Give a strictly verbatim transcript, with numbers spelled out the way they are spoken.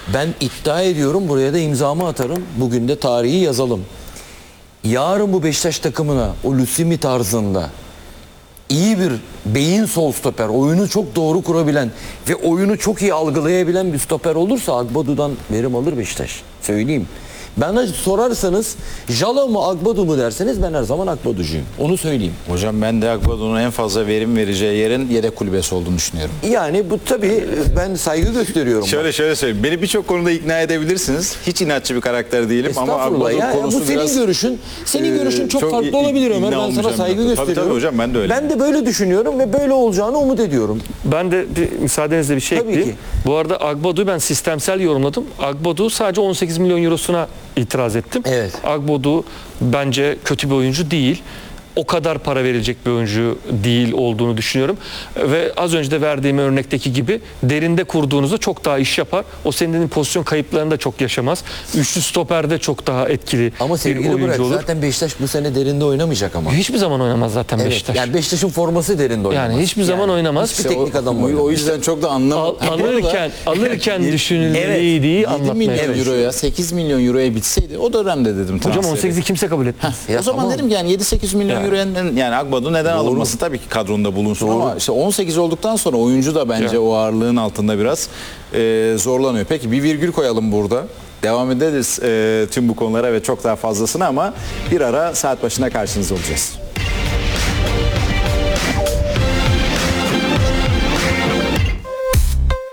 Ben iddia ediyorum, buraya da imzamı atarım. Bugün de tarihi yazalım. Yarın bu Beşiktaş takımına o Lusimi tarzında iyi bir beyin sol stoper, oyunu çok doğru kurabilen ve oyunu çok iyi algılayabilen bir stoper olursa Agbadu'dan verim alır Beşiktaş. Söyleyeyim. Bana sorarsanız Jalo mu Agbadu mu derseniz ben her zaman Agbadu'cuyum. Onu söyleyeyim. Hocam ben de Agbadu'nun en fazla verim vereceği yerin yedek kulübesi olduğunu düşünüyorum. Yani bu tabii ben saygı gösteriyorum. Şöyle şöyle söyleyeyim. Beni birçok konuda ikna edebilirsiniz. Hiç inatçı bir karakter değilim ama Estağfurullah Agbadu ya. konusu Bu senin biraz, görüşün. Senin e, görüşün çok, çok farklı i- olabilir Ömer. ikna Ben sana olmayacağım saygı ben. Tabii, gösteriyorum. tabii hocam, ben de öyle. Ben de böyle düşünüyorum ve böyle olacağını umut ediyorum. Ben de bir, müsaadenizle bir şey Tabii ekleyeyim. ki. Bu arada Agbadu'yu ben sistemsel yorumladım. Agbaду sadece on sekiz milyon eurosuna itiraz ettim. Evet. Agbaду bence kötü bir oyuncu değil. O kadar para verilecek bir oyuncu değil olduğunu düşünüyorum. Ve az önce de verdiğim örnekteki gibi derinde kurduğunuzda çok daha iş yapar. O senin dediğin pozisyon kayıplarında çok yaşamaz. Üçlü stoperde çok daha etkili Ama bir sevgili oyuncu Burak, olur. zaten Beşiktaş bu sene derinde oynamayacak ama. Hiçbir zaman oynamaz zaten Evet, Beşiktaş. yani Beşiktaş'ın forması derinde oynamaz. Yani hiçbir zaman oynamaz. Hiçbir İşte teknik adam o, oynamaz. o yüzden çok da anlamadım. Al- alırken alırken düşünülmeliydiği yedi anlatmaya milyon çalışıyorum. euroya, sekiz milyon euroya bitseydi o dönemde dedim Hocam transferi. on sekizi kimse kabul etmez. Ya o zaman tamam. dedim ki yani yedi sekiz milyon Yani. euroya neden- yani Agbadu neden alınması tabii ki kadronda bulunsun ama işte on sekiz olduktan sonra oyuncu da bence Ya. o ağırlığın altında biraz e, zorlanıyor. Peki bir virgül koyalım burada. Devam ederiz e, tüm bu konulara ve çok daha fazlasına ama bir ara saat başına karşınızda olacağız.